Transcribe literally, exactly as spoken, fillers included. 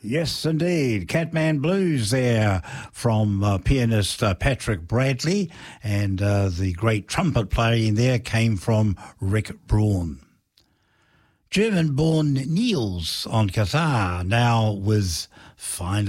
Yes, indeed. Catman Blues there from uh, pianist uh, Patrick Bradley, and uh, the great trumpet playing there came from Rick Braun. German-born Niels on guitar, now with Find